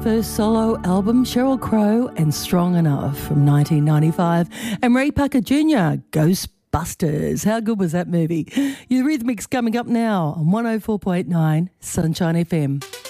First solo album, Sheryl Crow and Strong Enough from 1995. And Ray Parker Jr., Ghostbusters. How good was that movie? Eurythmics coming up now on 104.9 Sunshine FM.